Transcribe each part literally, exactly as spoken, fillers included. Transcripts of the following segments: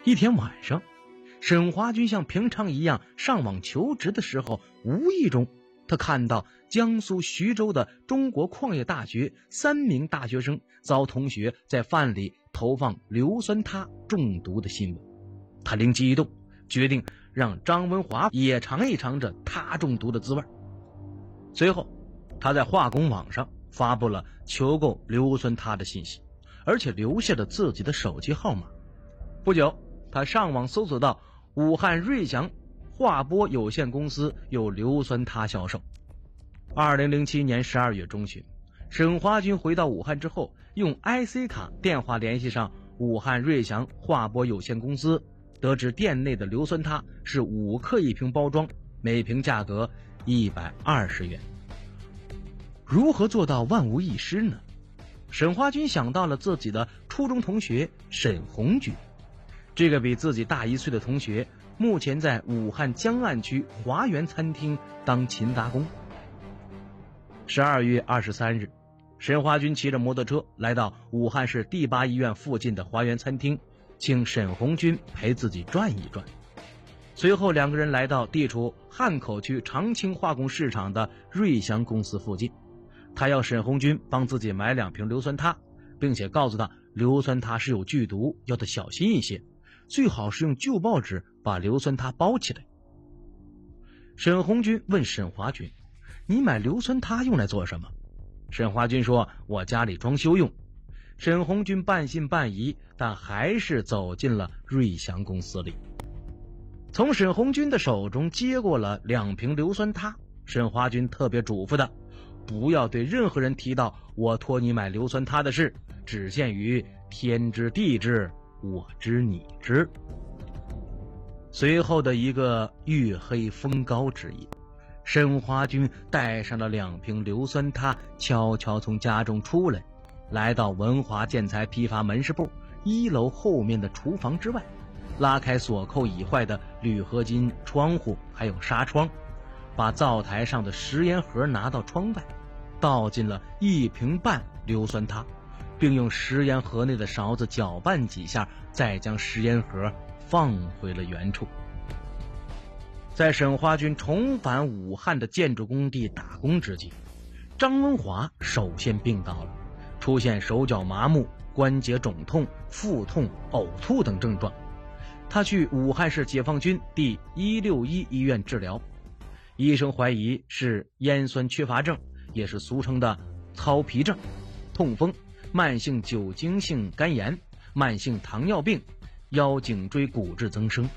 一天晚上，沈华军像平常一样上网求职的时候，无意中他看到江苏徐州的中国矿业大学三名大学生遭同学在饭里投放硫酸铊中毒的新闻。他灵机一动，决定让张文华也尝一尝这铊中毒的滋味。随后他在化工网上发布了求购硫酸铊的信息，而且留下了自己的手机号码。不久，他上网搜索到武汉瑞祥化波有限公司有硫酸铊销售。二零零七年十二月中旬，沈华军回到武汉之后，用 I C 卡电话联系上武汉瑞祥化波有限公司，得知店内的硫酸铊是五克一瓶包装，每瓶价格一百二十元。如何做到万无一失呢？沈华军想到了自己的初中同学沈红军。这个比自己大一岁的同学目前在武汉江岸区华源餐厅当勤杂工。十二月二十三日，沈华军骑着摩托车来到武汉市第八医院附近的华源餐厅，请沈红军陪自己转一转。随后两个人来到地处汉口区长青化工市场的瑞祥公司附近，他要沈红军帮自己买两瓶硫酸铊，并且告诉他硫酸铊是有剧毒，要他小心一些，最好是用旧报纸把硫酸铊包起来。沈红军问沈华军，你买硫酸铊用来做什么？沈华军说，我家里装修用。沈红军半信半疑，但还是走进了瑞祥公司里。从沈红军的手中接过了两瓶硫酸铊，沈华军特别嘱咐的，不要对任何人提到我托你买硫酸铊的事，只限于天知地知，我知你知。随后的一个月黑风高之夜，沈华军带上了两瓶硫酸铊，悄悄从家中出来，来到文华建材批发门市部一楼后面的厨房之外，拉开锁扣已坏的铝合金窗户还有纱窗，把灶台上的食盐盒拿到窗外，倒进了一瓶半硫酸铊，并用食盐盒内的勺子搅拌几下，再将食盐盒放回了原处。在沈华军重返武汉的建筑工地打工之际，张文华首先病倒了，出现手脚麻木、关节肿痛、腹痛、呕吐等症状。他去武汉市解放军第一六一医院治疗，医生怀疑是烟酸缺乏症，也是俗称的糙皮症、痛风、慢性酒精性肝炎、慢性糖尿病、腰颈椎骨质增生。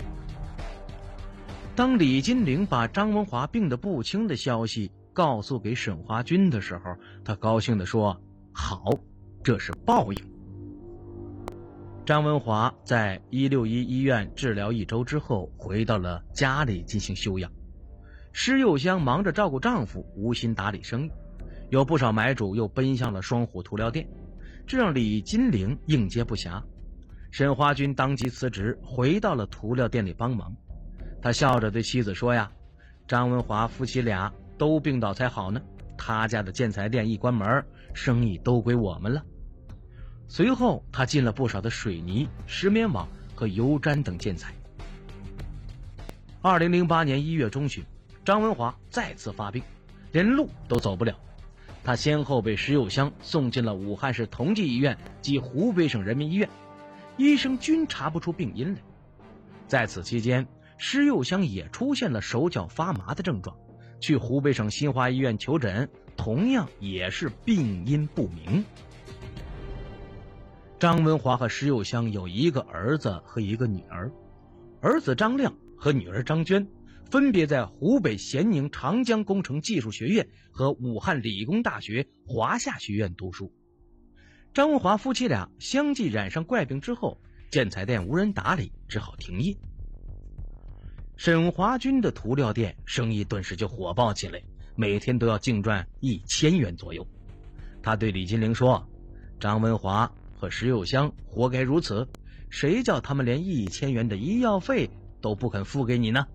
当李金玲把张文华病得不轻的消息告诉给沈华军的时候，他高兴地说，好，这是报应。张文华在一六一医院治疗一周之后，回到了家里进行休养。施幼香忙着照顾丈夫，无心打理生意，有不少买主又奔向了双虎涂料店，这让李金玲应接不暇。沈华军当即辞职，回到了涂料店里帮忙。他笑着对妻子说呀，张文华夫妻俩都病倒才好呢，他家的建材店一关门，生意都归我们了。随后他进了不少的水泥、石棉网和油毡等建材。二零零八年一月中旬，张文华再次发病，连路都走不了，他先后被石友香送进了武汉市同济医院及湖北省人民医院，医生均查不出病因来。在此期间，施幼香也出现了手脚发麻的症状，去湖北省新华医院求诊，同样也是病因不明。张文华和施幼香有一个儿子和一个女儿，儿子张亮和女儿张娟分别在湖北咸宁长江工程技术学院和武汉理工大学华夏学院读书。张文华夫妻俩相继染上怪病之后，建材店无人打理，只好停业。沈华军的涂料店生意顿时就火爆起来，每天都要净赚一千元左右。他对李金玲说，张文华和石友香活该如此，谁叫他们连一千元的医药费都不肯付给你呢？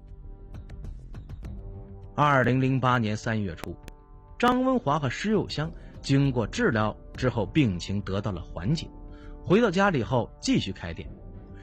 二零零八年三月初，张文华和石友香经过治疗之后，病情得到了缓解，回到家里后继续开店。